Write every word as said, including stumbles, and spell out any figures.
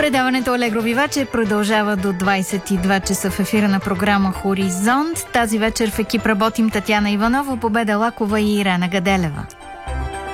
Предаването Алегро Виваче продължава до двайсет и два часа в ефира на програма Хоризонт. Тази вечер в екип работим Татяна Иванова, Победа Лакова и Ирена Гаделева.